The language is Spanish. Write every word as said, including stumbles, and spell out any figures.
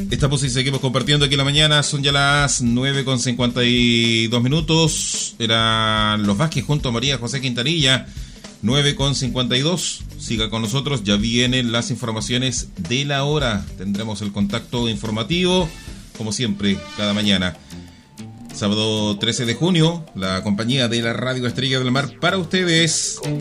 Estamos y seguimos compartiendo aquí en la mañana. Son ya las nueve con cincuenta y dos minutos. Eran los Vázquez junto a María José Quintanilla. nueve con cincuenta y dos. Siga con nosotros. Ya vienen las informaciones de la hora. Tendremos el contacto informativo, como siempre, cada mañana. Sábado trece de junio, la compañía de la Radio Estrella del Mar para ustedes.